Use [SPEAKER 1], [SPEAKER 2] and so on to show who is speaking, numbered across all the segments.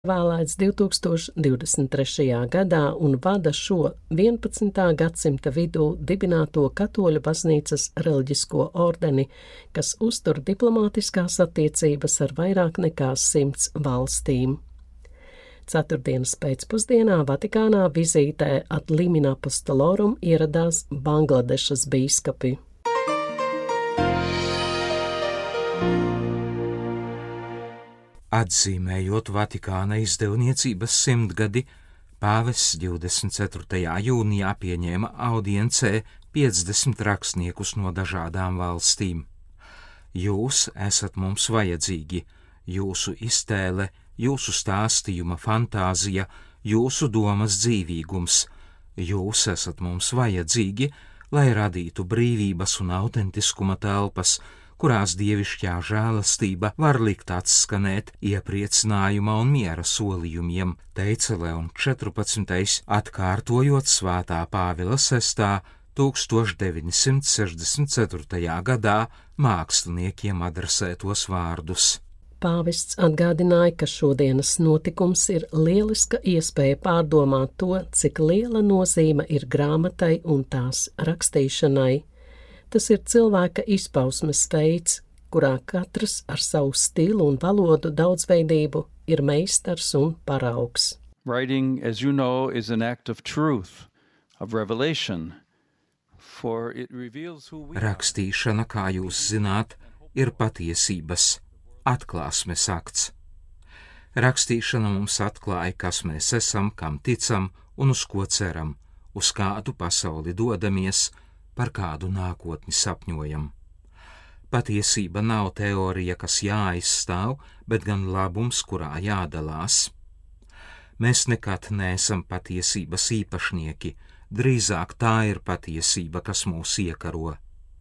[SPEAKER 1] Vēlēts 2023. gadā un vada šo 11. gadsimta vidū dibināto katoļu baznīcas reliģisko ordeni, kas uztur diplomātiskās attiecības ar vairāk nekā 100 valstīm. Ceturtdienas pēcpusdienā Vatikānā vizītē ad limina apostolorum ieradās Bangladešas bīskapi.
[SPEAKER 2] Atzīmējot Vatikāna izdevniecības 100-gadi, pāvests 24. jūnijā pieņēma audiencē 50 rakstniekus no dažādām valstīm. Jūs esat mums vajadzīgi, jūsu iztēle, jūsu stāstījuma fantāzija, jūsu domas dzīvīgums. Jūs esat mums vajadzīgi, lai radītu brīvības un autentiskuma telpas, kurās dievišķā žēlastība var likt atskanēt iepriecinājuma un miera solījumiem, teica Leons 14. atkārtojot svētā Pāvila 6. 1964. gadā māksliniekiem adresētos vārdus.
[SPEAKER 1] Pāvests atgādināja, ka šodienas notikums ir lieliska iespēja pārdomāt to, cik liela nozīme ir grāmatai un tās rakstīšanai. Tas ir cilvēka izpausmes veids, kurā katrs ar savu stilu un valodu daudzveidību ir meistars un paraugs.
[SPEAKER 3] Writing, as you know, is an act of truth, of revelation, for it reveals who we are.
[SPEAKER 2] Rakstīšana, kā jūs zināt, ir patiesības, atklāsmes akts. Rakstīšana mums atklāja, kas mēs esam, kam ticam un uz ko ceram, uz kādu pasauli dodamies, par kādu nākotni sapņojam. Patiesība nav teorija, kas jāizstāv, bet gan labums, kurā jādalās. Mēs nekad neesam patiesības īpašnieki, drīzāk tā ir patiesība, kas mūs iekaro.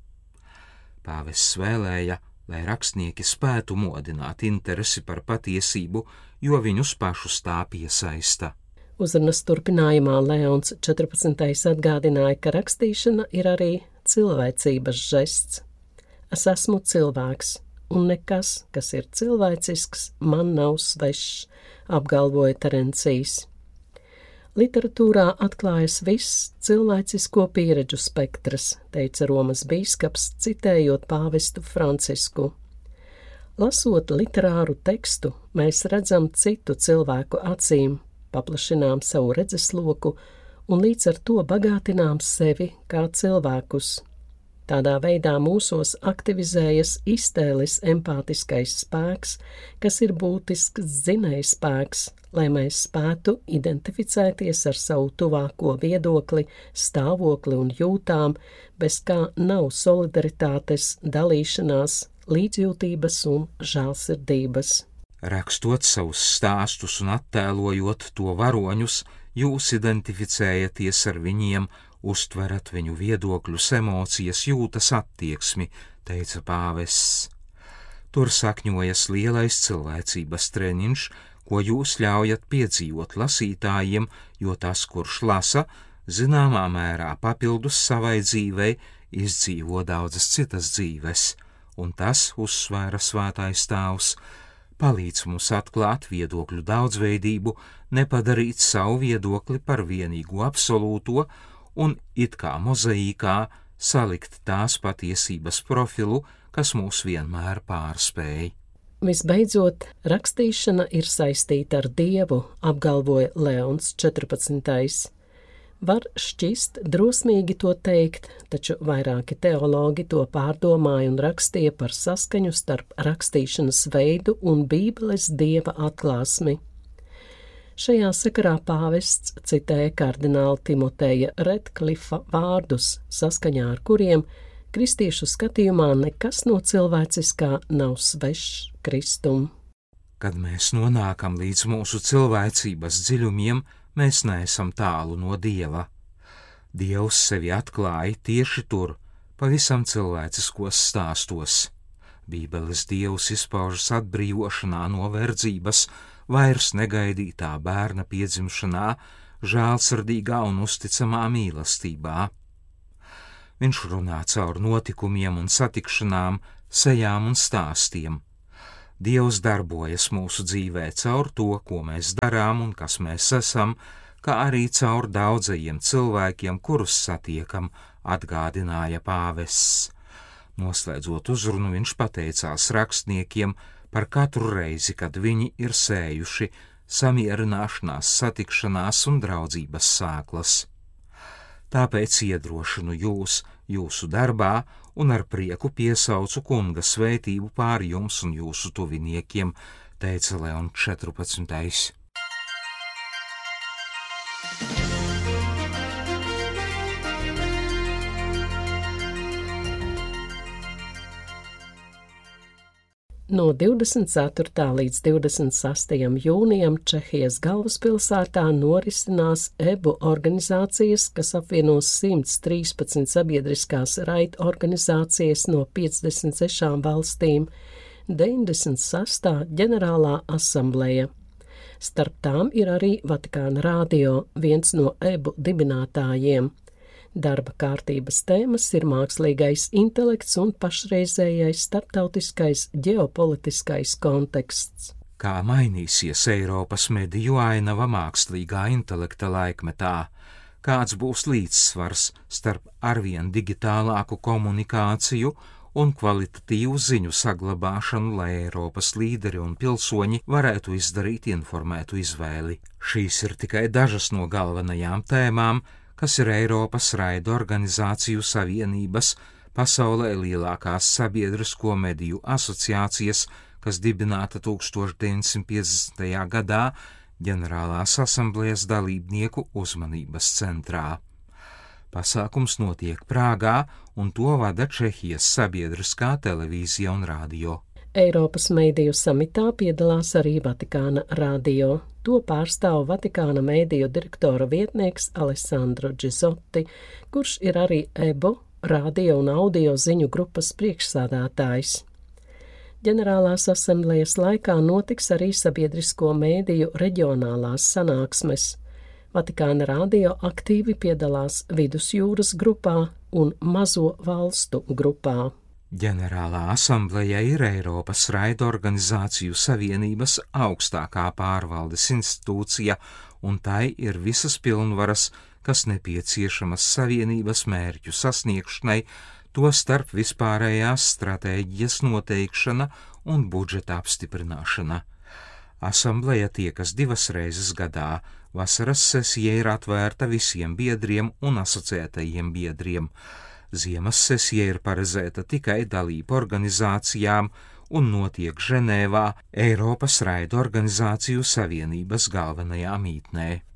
[SPEAKER 2] Pāvests vēlēja, lai rakstnieki spētu modināt interesi par patiesību, jo viņus pašus tā piesaista.
[SPEAKER 1] Uzrunas turpinājumā Leons 14. atgādināja, ka rakstīšana ir arī cilvēcības žests. Es esmu cilvēks, un nekas, kas ir cilvēcisks, man nav svešs, apgalvoja Terencijs. Literatūrā atklājas viss cilvēcisko pieredžu spektrs, teica Romas bīskaps, citējot pāvestu Francisku. Lasot literāru tekstu, mēs redzam citu cilvēku acīm, paplašinām savu redzesloku un līdz ar to bagātinām sevi kā cilvēkus. Tādā veidā mūsos aktivizējas iztēles empātiskais spēks, kas ir būtisks dzinējspēks, lai mēs spētu identificēties ar savu tuvāko viedokli, stāvokli un jūtām, bez kā nav solidaritātes, dalīšanās, līdzjūtības un žēlsirdības.
[SPEAKER 2] Rakstot savus stāstus un attēlojot to varoņus, jūs identificējaties ar viņiem, uztverat viņu viedokļus, emocijas, jūtas attieksmi, teica pāvests. Tur sakņojas lielais cilvēcības treniņš, ko jūs ļaujat piedzīvot lasītājiem, jo tas, kurš lasa, zināmā mērā papildus savai dzīvei, izdzīvo daudzas citas dzīves, un tas, uzsvēra svētais tēvs, palīdz mums atklāt viedokļu daudzveidību, nepadarīt savu viedokli par vienīgu absolūto un it kā mozaīkā salikt tās patiesības profilu, kas mūs vienmēr pārspēj.
[SPEAKER 1] Visbeidzot, rakstīšana ir saistīta ar Dievu, apgalvoja Leons 14. Var šķist drosmīgi to teikt, taču vairāki teologi to pārdomāja un rakstīja par saskaņu starp rakstīšanas veidu un Bībeles Dieva atklāsmi. Šajā sakarā pāvests citēja kardināla Timoteja Redklifa vārdus, saskaņā ar kuriem kristiešu skatījumā nekas no cilvēciskā nav svešs Kristum.
[SPEAKER 2] Kad mēs nonākam līdz mūsu cilvēcības dziļumiem, mēs neesam tālu no Dieva. Dievs sevi atklāja tieši tur, pavisam cilvēciskos stāstos. Bībeles Dievs izpaužas atbrīvošanā no verdzības, vairs negaidītā bērna piedzimšanā, žēlsirdīgā un uzticamā mīlestībā. Viņš runā caur notikumiem un satikšanām, sejām un stāstiem. Dievs darbojas mūsu dzīvē caur to, ko mēs darām un kas mēs esam, kā arī caur daudzajiem cilvēkiem, kurus satiekam, atgādināja pāvests. Noslēdzot uzrunu, viņš pateicās rakstniekiem par katru reizi, kad viņi ir sējuši samierināšanās, satikšanās un draudzības sēklas. Tāpēc iedrošinu jūs jūsu darbā un ar prieku piesaucu Kunga svētību pār jums un jūsu tuviniekiem, teica Leons 14.
[SPEAKER 1] No 24. līdz 26. jūnijam Čehijas galvaspilsētā norisinās EBU organizācijas, kas apvienos 113 sabiedriskās raidorganizācijas no 56 valstīm, 96. ģenerālā asambleja. Starp tām ir arī Vatikāna radio, viens no EBU dibinātājiem. Darba kārtības tēmas ir mākslīgais intelekts un pašreizējais starptautiskais ģeopolitiskais konteksts.
[SPEAKER 2] Kā mainīsies Eiropas mediju ainava mākslīgā intelekta laikmetā? Kāds būs līdzsvars starp arvien digitālāku komunikāciju un kvalitatīvu ziņu saglabāšanu, lai Eiropas līderi un pilsoņi varētu izdarīt informētu izvēli? Šīs ir tikai dažas no galvenajām tēmām, kas ir Eiropas raidorganizāciju savienības, pasaulē lielākās sabiedrisko mediju asociācijas, kas dibināta 1950. gadā ģenerālās asamblejas dalībnieku uzmanības centrā. Pasākums notiek Prāgā, un to vada Čehijas sabiedriskā televīzija un radio.
[SPEAKER 1] Eiropas mediju samitā piedalās arī Vatikāna radio. To pārstāv Vatikāna mediju direktora vietnieks Alessandro Gizotti, kurš ir arī EBU radio un audio ziņu grupas priekšsādātājs. Ģenerālās asamblejas laikā notiks arī sabiedrisko mediju reģionālās sanāksmes. Vatikāna radio aktīvi piedalās Vidusjūras grupā un Mazo valstu grupā.
[SPEAKER 2] Ģenerālā asambleja ir Eiropas raidorganizāciju savienības augstākā pārvaldes institūcija, un tai ir visas pilnvaras, kas nepieciešamas savienības mērķu sasniegšanai, to starp vispārējās stratēģijas noteikšana un budžeta apstiprināšana. Asambleja tiekas 2 reizes gadā. Vasaras sesija ir atvērta visiem biedriem un asociētajiem biedriem. Ziemas sesija ir paredzēta tikai dalību organizācijām un notiek Ženēvā, Eiropas raidorganizāciju savienības galvenajā mītnē.